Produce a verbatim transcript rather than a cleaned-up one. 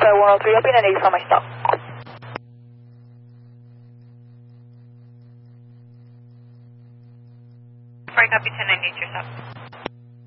Delta one oh three, I'll be in an eight on my stop. Sorry, copy ten ninety-eight, yourself.